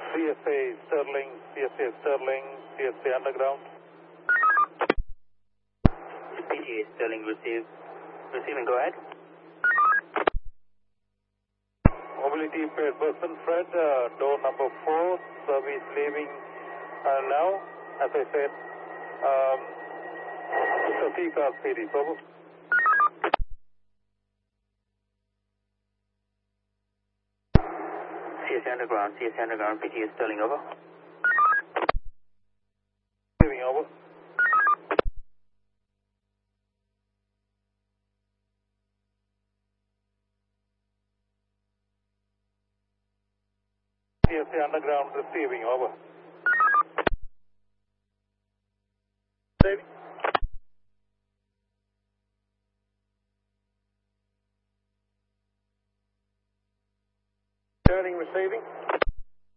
CSA Sterling, CSA Underground. PGA Sterling receiving, go ahead. Mobility impaired person, Fred, door number 4, service leaving now. As I said, Sofika Series, over. CSA Underground, PGA Sterling, over. Leaving, over. CSA Underground receiving, over. Receiving. Turning, receiving.